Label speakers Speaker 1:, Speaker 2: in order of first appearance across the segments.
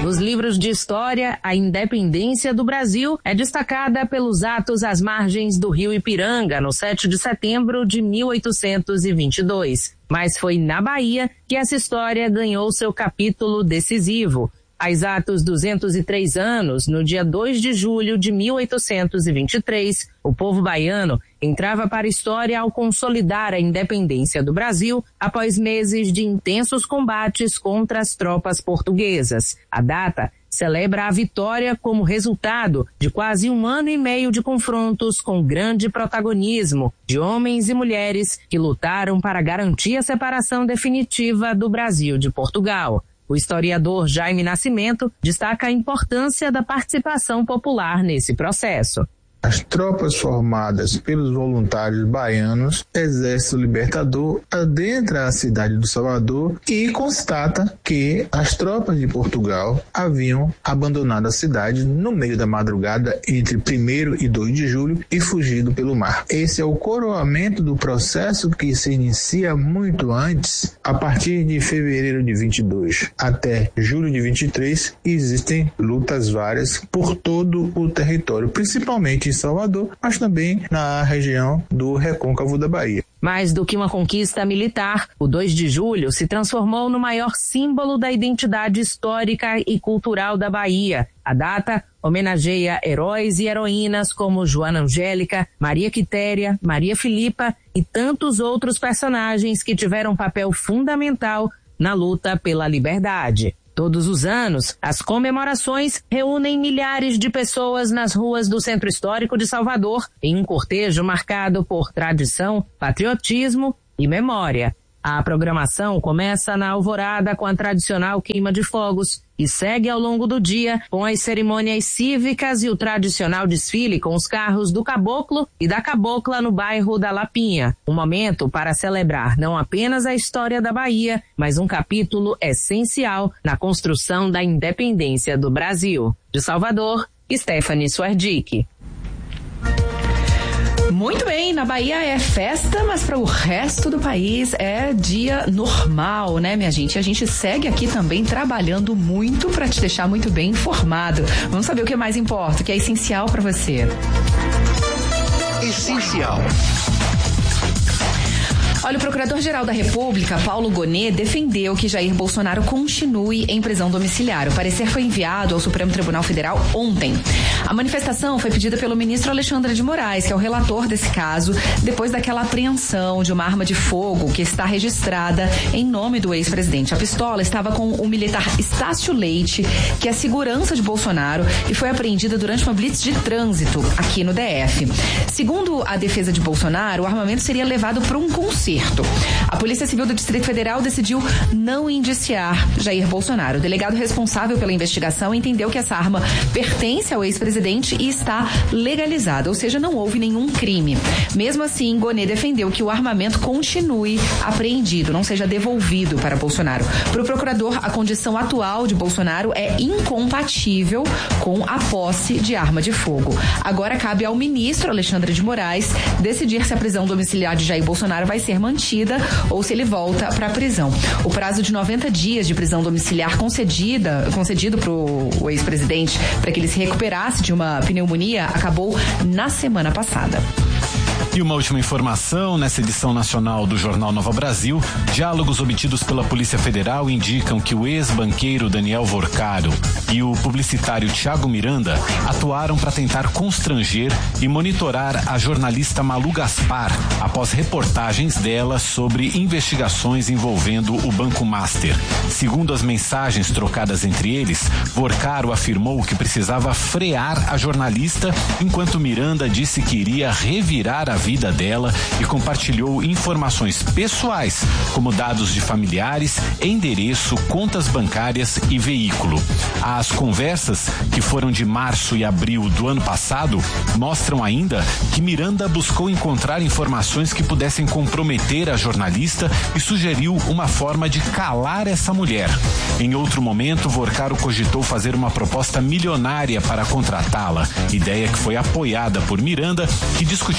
Speaker 1: Nos livros de história, a independência do Brasil é destacada pelos atos às margens do rio Ipiranga, no 7 de setembro de 1822. Mas foi na Bahia que essa história ganhou seu capítulo decisivo. Há exatos 203 anos, no dia 2 de julho de 1823, o povo baiano entrava para a história ao consolidar a independência do Brasil após meses de intensos combates contra as tropas portuguesas. A data celebra a vitória como resultado de quase 1 ano e meio de confrontos com grande protagonismo de homens e mulheres que lutaram para garantir a separação definitiva do Brasil de Portugal. O historiador Jaime Nascimento destaca a importância da participação popular nesse processo.
Speaker 2: As tropas formadas pelos voluntários baianos, Exército Libertador, adentra a cidade do Salvador e constata que as tropas de Portugal haviam abandonado a cidade no meio da madrugada entre 1º e 2 de julho e fugido pelo mar. Esse é o coroamento do processo que se inicia muito antes. A partir de fevereiro de 22 até julho de 23, existem lutas várias por todo o território, principalmente em Salvador, mas também na região do Recôncavo da Bahia.
Speaker 1: Mais do que uma conquista militar, o 2 de julho se transformou no maior símbolo da identidade histórica e cultural da Bahia. A data homenageia heróis e heroínas como Joana Angélica, Maria Quitéria, Maria Filipa e tantos outros personagens que tiveram um papel fundamental na luta pela liberdade. Todos os anos, as comemorações reúnem milhares de pessoas nas ruas do Centro Histórico de Salvador em um cortejo marcado por tradição, patriotismo e memória. A programação começa na alvorada com a tradicional queima de fogos e segue ao longo do dia com as cerimônias cívicas e o tradicional desfile com os carros do Caboclo e da Cabocla no bairro da Lapinha. Um momento para celebrar não apenas a história da Bahia, mas um capítulo essencial na construção da independência do Brasil. De Salvador, Stephanie Swerdick.
Speaker 3: Muito bem, na Bahia é festa, mas para o resto do país é dia normal, né, minha gente? A gente segue aqui também trabalhando muito para te deixar muito bem informado. Vamos saber o que mais importa, o que é essencial para você.
Speaker 4: Essencial.
Speaker 3: Olha, o Procurador-Geral da República, Paulo Gonet, defendeu que Jair Bolsonaro continue em prisão domiciliar. O parecer foi enviado ao Supremo Tribunal Federal ontem. A manifestação foi pedida pelo ministro Alexandre de Moraes, que é o relator desse caso, depois daquela apreensão de uma arma de fogo que está registrada em nome do ex-presidente. A pistola estava com o militar Estácio Leite, que é segurança de Bolsonaro, e foi apreendida durante uma blitz de trânsito aqui no DF. Segundo a defesa de Bolsonaro, o armamento seria levado para um concerto. A Polícia Civil do Distrito Federal decidiu não indiciar Jair Bolsonaro. O delegado responsável pela investigação entendeu que essa arma pertence ao ex-presidente e está legalizada, ou seja, não houve nenhum crime. Mesmo assim, Gonet defendeu que o armamento continue apreendido, não seja devolvido para Bolsonaro. Para o procurador, a condição atual de Bolsonaro é incompatível com a posse de arma de fogo. Agora cabe ao ministro Alexandre de Moraes decidir se a prisão domiciliar de Jair Bolsonaro vai ser mantida ou se ele volta para a prisão. O prazo de 90 dias de prisão domiciliar concedido para o ex-presidente para que ele se recuperasse de uma pneumonia acabou na semana passada.
Speaker 5: E uma última informação, nessa edição nacional do Jornal Nova Brasil, diálogos obtidos pela Polícia Federal indicam que o ex-banqueiro Daniel Vorcaro e o publicitário Thiago Miranda atuaram para tentar constranger e monitorar a jornalista Malu Gaspar após reportagens dela sobre investigações envolvendo o Banco Master. Segundo as mensagens trocadas entre eles, Vorcaro afirmou que precisava frear a jornalista, enquanto Miranda disse que iria revirar a vida dela e compartilhou informações pessoais, como dados de familiares, endereço, contas bancárias e veículo. As conversas, que foram de março e abril do ano passado, mostram ainda que Miranda buscou encontrar informações que pudessem comprometer a jornalista e sugeriu uma forma de calar essa mulher. Em outro momento, Vorcaro cogitou fazer uma proposta milionária para contratá-la, ideia que foi apoiada por Miranda, que discutiu valores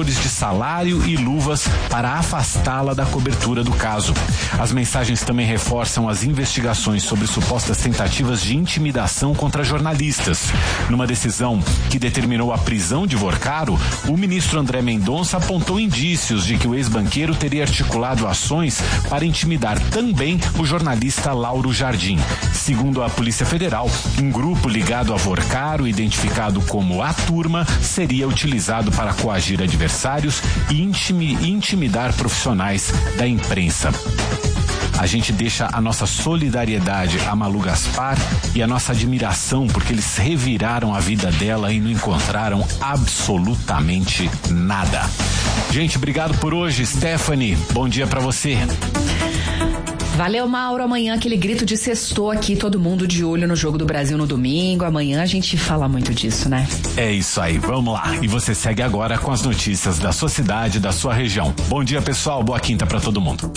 Speaker 5: valores de salário e luvas para afastá-la da cobertura do caso. As mensagens também reforçam as investigações sobre supostas tentativas de intimidação contra jornalistas. Numa decisão que determinou a prisão de Vorcaro, o ministro André Mendonça apontou indícios de que o ex-banqueiro teria articulado ações para intimidar também o jornalista Lauro Jardim. Segundo a Polícia Federal, um grupo ligado a Vorcaro, identificado como A Turma, seria utilizado para coagir adversários e intimidar profissionais da imprensa. A gente deixa a nossa solidariedade a Malu Gaspar e a nossa admiração porque eles reviraram a vida dela e não encontraram absolutamente nada. Gente, obrigado por hoje. Stephanie, bom dia pra você.
Speaker 3: Valeu, Mauro. Amanhã aquele grito de sextou aqui, todo mundo de olho no Jogo do Brasil no domingo. Amanhã a gente fala muito disso, né?
Speaker 5: É isso aí, vamos lá. E você segue agora com as notícias da sua cidade, da sua região. Bom dia, pessoal. Boa quinta pra todo mundo.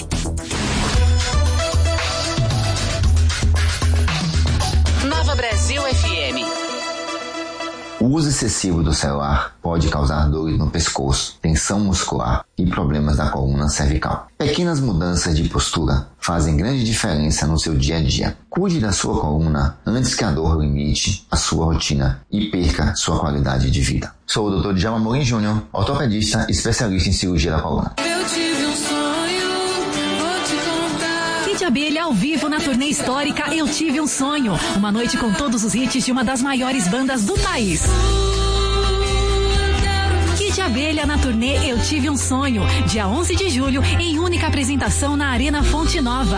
Speaker 4: Nova Brasil FM.
Speaker 6: O uso excessivo do celular pode causar dores no pescoço, tensão muscular e problemas da coluna cervical. Pequenas mudanças de postura fazem grande diferença no seu dia a dia. Cuide da sua coluna antes que a dor limite a sua rotina e perca sua qualidade de vida. Sou o Dr. Djalma Morim Júnior, ortopedista especialista em cirurgia da coluna.
Speaker 4: Eu tive um sonho, vou te contar.
Speaker 7: Kid Abelha ao vivo na turnê histórica Eu Tive um Sonho. Uma noite com todos os hits de uma das maiores bandas do país. Kid Abelha na turnê Eu Tive um Sonho. Dia 11 de julho, em única apresentação na Arena Fonte Nova.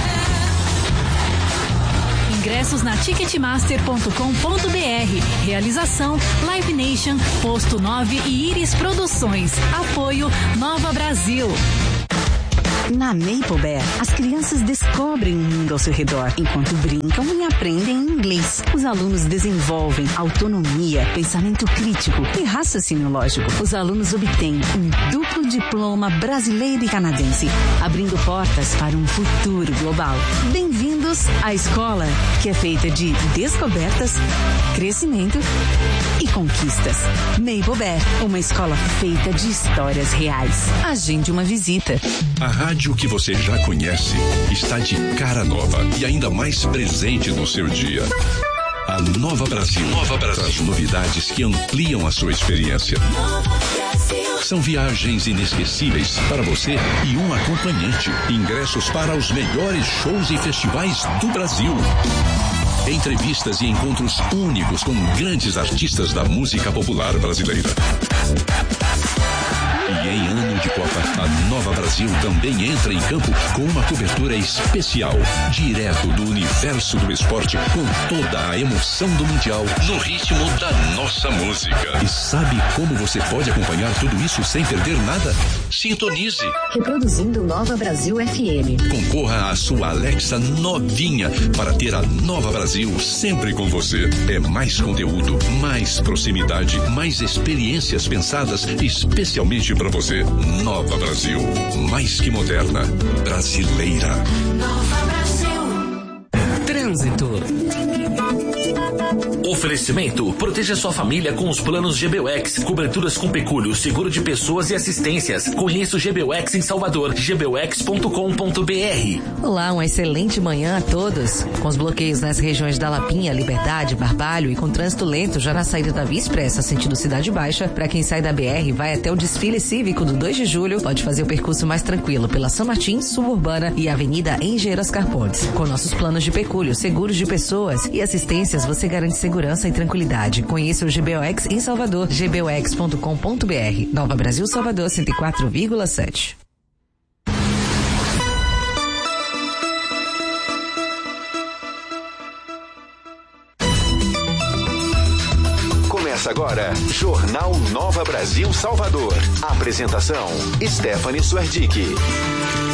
Speaker 7: Ingressos na ticketmaster.com.br. Realização Live Nation, Posto 9 e Iris Produções. Apoio Nova Brasil.
Speaker 8: Na Maple Bear, as crianças descobrem o mundo ao seu redor, enquanto brincam e aprendem inglês. Os alunos desenvolvem autonomia, pensamento crítico e raciocínio lógico. Os alunos obtêm um duplo diploma brasileiro e canadense, abrindo portas para um futuro global. Bem-vindos à escola, que é feita de descobertas, crescimento e conquistas. Maple Bear, uma escola feita de histórias reais. Agende uma visita.
Speaker 9: A rádio que você já conhece está de cara nova e ainda mais presente no seu dia. A Nova Brasil. Traz novidades que ampliam a sua experiência. São viagens inesquecíveis para você e um acompanhante. Ingressos para os melhores shows e festivais do Brasil. Entrevistas e encontros únicos com grandes artistas da música popular brasileira. E em ano de Copa, a Nova Brasil também entra em campo com uma cobertura especial, direto do universo do esporte, com toda a emoção do Mundial, no ritmo da nossa música. E sabe como você pode acompanhar tudo isso sem perder nada? Sintonize.
Speaker 8: Reproduzindo Nova Brasil FM.
Speaker 9: Concorra à sua Alexa novinha para ter a Nova Brasil sempre com você. É mais conteúdo, mais proximidade, mais experiências pensadas especialmente para você. Nova Brasil, mais que moderna, brasileira.
Speaker 4: Nova Brasil.
Speaker 10: Trânsito. Oferecimento: proteja sua família com os planos GBUX, coberturas com pecúlio, seguro de pessoas e assistências. Conheça o GBUX em Salvador, gbux.com.br.
Speaker 1: Olá, uma excelente manhã a todos. Com os bloqueios nas regiões da Lapinha, Liberdade, Barbalho e com trânsito lento já na saída da Via Expressa, sentido Cidade Baixa, para quem sai da BR vai até o desfile cívico do 2 de julho, pode fazer o percurso mais tranquilo pela São Martins, Suburbana e Avenida Engenheiros Carpontes. Com nossos planos de pecúlio, seguros de pessoas e assistências, você garante segurança e tranquilidade. Conheça o GBUX em Salvador, gbux.com.br. Nova Brasil, Salvador, 104,7.
Speaker 11: Começa agora, Jornal Nova Brasil Salvador. Apresentação, Stephanie Suerdick.